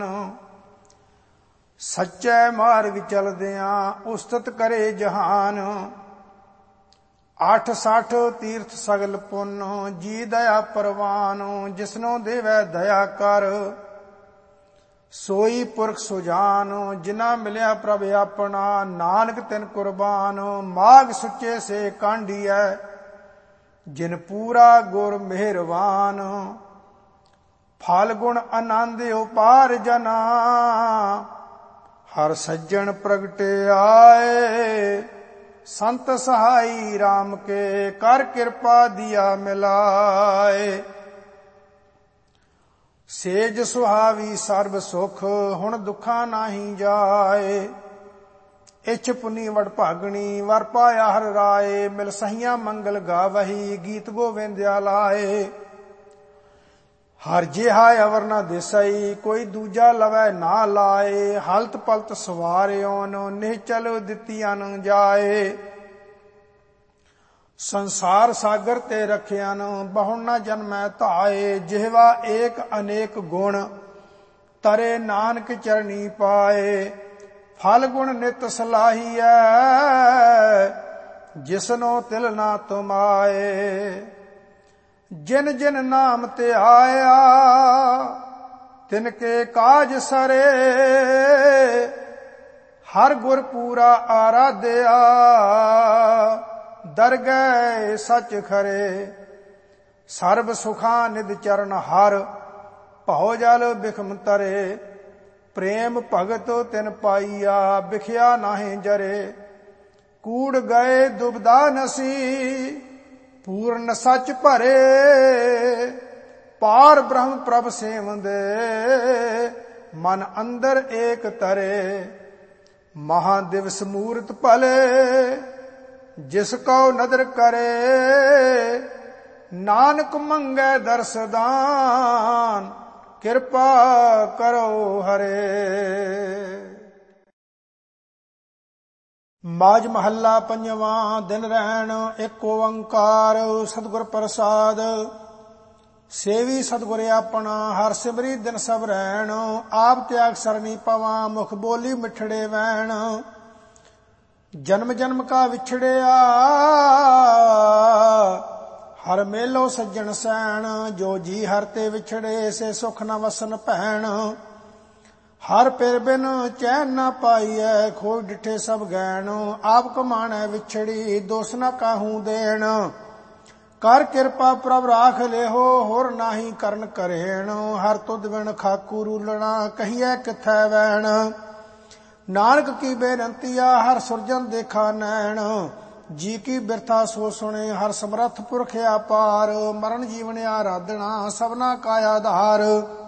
ਸੱਚੇ ਮਾਰਗ ਚਲਦਿਆਂ ਉਸਤਤ ਕਰੇ ਜਹਾਨ। 860 ਤੀਰਥ ਸਗਲ ਪੁੰਨ ਜੀ ਦਇਆ ਪਰਵਾਨ। ਜਿਸਨੋ ਦੇਵੈ ਦਇਆ ਕਰ ਸੋਈ ਪੁਰਖ ਸੁਜਾਨ। ਜਿਨਾ ਮਿਲਿਆ ਪ੍ਰਭ ਆਪਣਾ ਨਾਨਕ ਤਿਨ ਕੁਰਬਾਨ। ਮਾਗ ਸੁੱਚੇ ਸੇ ਕਾਂਢੀਐ ਜਿਨ ਪੂਰਾ ਗੁਰ ਮਿਹਰਵਾਨ। ਫਲ ਗੁਣ ਆਨੰਦ ਉਪਾਰ ਜਨਾ ਹਰ ਸੱਜਣ ਪ੍ਰਗਟੇ ਆਏ। ਸੰਤ ਸਹਾਈ ਰਾਮ ਕੇ ਕਰ ਕਿਰਪਾ ਦੀਆ ਮਿਲਾਏ। ਸੇਜ ਸੁਹਾਵੀ ਸਰਬ ਸੁਖ ਹੁਣ ਦੁੱਖਾਂ ਨਾਹੀ ਜਾਏ। ਇਛ ਪੁਨੀ ਵਡ ਭਾਗਣੀ ਵਰ ਪਾਇਆ ਹਰ ਰਾਏ। ਮਿਲ ਸਹੀਆਂ ਮੰਗਲ ਗਾਵਹੀ ਗੀਤ ਗੋਵਿੰਦਿਆ ਲਾਏ। ਹਰ ਜਿਹਾ ਅਵਰ ਨਾ ਦਿਸਈ ਕੋਈ ਦੂਜਾ ਲਵੈ ਨਾ ਲਾਏ। ਹਲਤ ਪਲਤ ਸਵਾਰਿਓਨ ਨਿਹਚਲ ਦਿੱਤੀਆਂ ਨ ਜਾਏ। ਸੰਸਾਰ ਸਾਗਰ ਤੇ ਰਖਿਆਨ ਬਹੁ ਨਾ ਜਨਮੈ ਧਾਏ। ਜਿਹਵਾ ਏਕ ਅਨੇਕ ਗੁਣ ਤਰੇ ਨਾਨਕ ਚਰਣੀ ਪਾਏ। ਫਲ ਗੁਣ ਨਿਤ ਸਲਾਹੀਐ ਜਿਸਨੋ ਤਿਲ ਨਾ ਤੁਮਾਏ। ਜਿਨ ਜਿਨ ਨਾਮ ਤੇ ਆਇਆ ਤਿਨ ਕੇ ਕਾਜ ਸਰੇ। ਹਰ ਗੁਰ ਪੂਰਾ ਆਰਾਧਿਆ ਦਰਗਹਿ ਸਚ ਖਰੇ। ਸਰਬ ਸੁਖਾਂ ਨਿਧ ਚਰਨ ਹਰ ਭਉ ਜਲ ਬਿਖਮ ਤਰੇ। ਪ੍ਰੇਮ ਭਗਤ ਤਿਨ ਪਾਈਆ ਬਿਖਿਆ ਨਾਹੀਂ ਜਰੇ। ਕੂੜ ਗਏ ਦੁਬਦਾ ਨਸੀ ਪੂਰਨ ਸੱਚ ਭਰੇ। ਪਾਰ ਬ੍ਰਹਮ ਪ੍ਰਭ ਸੇਵੰਦੇ ਮਨ ਅੰਦਰ ਏਕ ਤਰੇ। ਮਹਾ ਦਿਵਸ ਮੂਰਤ ਭਲੇ ਜਿਸ ਕਉ ਨਦਰ ਕਰੇ। ਨਾਨਕ ਮੰਗੈ ਦਰਸ ਦਾਨ ਕਿਰਪਾ ਕਰੋ ਹਰੇ। ਮਾਝ ਮਹੱਲਾ ਪੰਜਵਾਂ। ਦਿਨ ਰਹਿਣ ਏਕ ਓੰਕਾਰ ਸਤਿਗੁਰ ਪ੍ਰਸਾਦ। ਸੇਵੀ ਸਤਿਗੁਰ ਆਪਣਾ ਹਰ ਸਿਮਰੀ ਦਿਨ ਸਭ ਰਹਿਣ। ਆਪ ਤਿਆਗ ਸਰਨੀ ਪਵਾਂ ਮੁਖ ਬੋਲੀ ਮਿਠੜੇ ਵੈਣ। ਜਨਮ ਜਨਮ ਕਾ ਵਿਛੜਿਆ ਹਰ ਮੇਲੋ ਸੱਜਣ ਸੈਣ। ਜੋ ਜੀ ਹਰ ਤੇ ਵਿਛੜੇ ਸੇ ਸੁਖ ਨ ਵਸਨ ਭੈਣ। ਹਰ ਪਿਰ ਬਿਨ ਚੈਨ ਨਾ ਪਾਈਐ ਖੋਜ ਡਿਠੇ ਸਭ ਗੈਣ। ਆਪ ਕਮਾਣੈ ਵਿਛੜੀ ਦੋਸ ਨ ਕਾਹੂ ਦੇਣ। ਕਰ ਕਿਰਪਾ ਪ੍ਰਭ ਰਾਖ ਲਿਹੋ ਹੋਰ ਨਾਹੀ ਕਰਨ ਕਰੇਣ। ਹਰ ਤੁਧ ਬਿਨ ਖਾਕੂ ਰੂਲਣਾ ਕਹੀਐ ਕਿਥੈ ਵੈਣ। ਨਾਨਕ ਕੀ ਬੇਨੰਤੀਆ ਹਰ ਸੁਰਜਨ ਦੇਖਾ ਨੈਣ। ਜੀ ਕੀ ਬਿਰਥਾ ਸੋ ਸੁਣੇ ਹਰ ਸਮਰੱਥ ਪੁਰਖ ਅਪਾਰ। ਮਰਨ ਜੀਵਨ ਆਰਾਧਨਾ ਸਭਨਾ ਕਾ ਆਧਾਰ।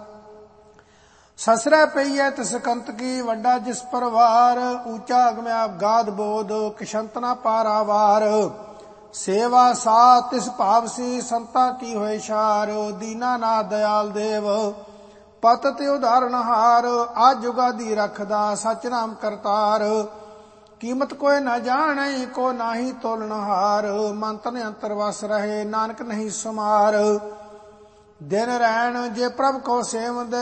ਸਸਰੈ ਪਈਐ ਤਿਸ ਕੰਤ ਕੀ ਵੱਡਾ ਜਿਸ ਪਰਵਾਰ। ਊਚਾ ਅਗਮ ਗਾਧ ਬੋਧ ਕਿਸ਼ੰਤ ਨਾ ਪਾਰਾਵਾਰ। ਸੇਵਾ ਸਾ ਤਿਸ ਭਾਵਸੀ ਸੰਤਾ ਕੀ ਹੋਏ ਸ਼ਾਰ। ਦੀਨਾ ਨਾਥ ਦਇਆਲ ਦੇਵ ਪਤ ਤੇ ਉਦਾਹਰਨ ਹਾਰ। ਆਜ ਜੁਗਾਦੀ ਰਖਦਾ ਸਚ ਨਾਮ ਕਰਤਾਰ। ਕੀਮਤ ਕੋਇ ਨਾ ਜਾਣੈ ਕੋ ਨਾਹੀ ਤੋਲਣ ਹਾਰ। ਮਨ ਤਨ ਅੰਤਰ ਵਸ ਰਹੇ ਨਾਨਕ ਨਹੀਂ ਸੁਮਾਰ। ਦਿਨ ਰਹਿਣ ਜੇ ਪ੍ਰਭ ਕੋ ਸੇਵੰਦੇ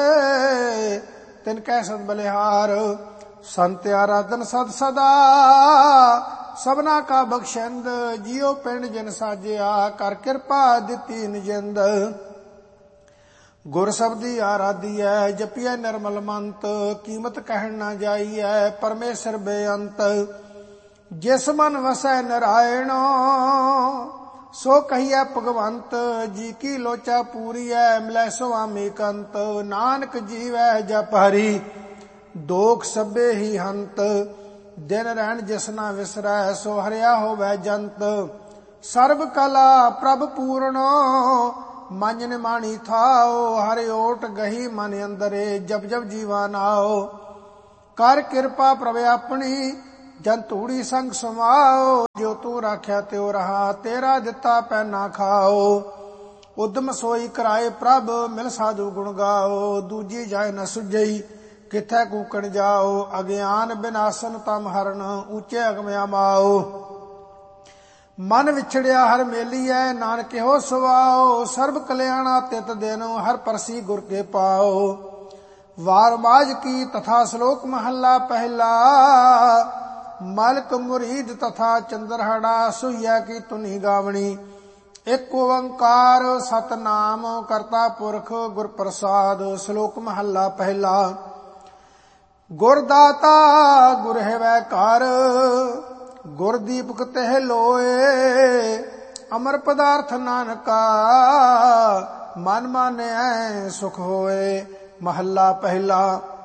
ਤਿਨ ਕੈ ਸਦ ਬਲਿਹਾਰ। ਸੰਤ ਆਰਾਧਨ ਸਦ ਸਦਾ ਸਭਨਾ ਕਾ ਬਖਸ਼ੰਦ। ਜਿਉ ਪਿੰਡ ਜਿਨ ਸਾਜਿਆ ਕਰ ਕਿਰਪਾ ਦਿੱਤੀ ਨਿਜੰਦ। ਗੁਰ ਸਬਦੀ ਆਰਾਧੀਐ ਜਪੀਐ ਨਿਰਮਲ ਮੰਤ। ਕੀਮਤ ਕਹਿਣ ਨਾ ਜਾਈਐ ਪਰਮੇਸ਼ਰ ਬੇਅੰਤ। ਜਿਸ ਮਨ ਵਸੈ ਨਰਾਇਣ ਸੋ ਕਹੀਐ ਭਗਵੰਤ। ਜੀ ਕੀ ਲੋਚਾ ਪੂਰੀਐ ਮਿਲੈ ਸੁਆਮੀ ਕੰਤ। ਨਾਨਕ ਜੀਵੈ ਜਪ ਹਰੀ ਦੋਖ ਸਭੇ ਹੀ ਹੰਤ। ਦਿਨ ਰਹਿਣ ਜਿਸ ਨਾ ਵਿਸਰੈ ਸੋ ਹਰਿਆ ਹੋਵੈ ਜੰਤ। ਸਰਬ ਕਲਾ ਪ੍ਰਭ ਪੂਰਨ ਮਨ ਨਿਮਾਣੀ ਥਾਓ। ਹਰਿ ਓਟ ਗਹੀ ਮਨ ਅੰਦਰੇ ਜਬ ਜਬ ਜੀਵਾ ਨਾਓ। ਕਰ ਕਿਰਪਾ ਪ੍ਰਭ ਆਪਣੀ ਜਨ ਧੂੜੀ ਸੰਗ ਸਮਾਓ। ਜੋ ਤੂੰ ਰਾਖਿਆ ਤਿਉ ਰਹਾ ਤੇਰਾ ਦਿੱਤਾ ਪੈ ਨਾ ਖਾਓ। ਉਦਮ ਸੋਈ ਕਰਾਏ ਪ੍ਰਭ ਮਿਲ ਸਾਧੂ ਗੁਣ ਗਾਓ। ਦੂਜੀ ਜਾਏ ਨ ਸੁਝਈ ਕਿਥੈ ਕੂਕਣ ਜਾਓ। ਅਗਿਆਨ ਬਿਨਾਸਨ ਤਮ ਹਰਨ ਉੱਚੇ ਅਗਮ ਅਮਾਓ। ਮਨ ਵਿਛੜਿਆ ਹਰ ਮੇਲੀਐ ਨਾਨਕ ਹੋ ਸੁਆਓ। ਸਰਬ ਕਲਿਆਣਾ ਤਿਤ ਦਿਨ ਹਰ ਪਰਸੀ ਗੁਰ ਕੇ ਪਾਓ। वार बाज की तथा श्लोक महला पहला। मालिक मुरीद तथा चंद्रहड़ा सुइया की तुनि गावणी। एक ओंकार सतनाम करता पुरख गुर प्रसाद। श्लोक महला पहला। गुरदाता गुर है कार गुर दीपक तह लोए। अमर पदार्थ नानका मन माने सुख होए। महला पहला।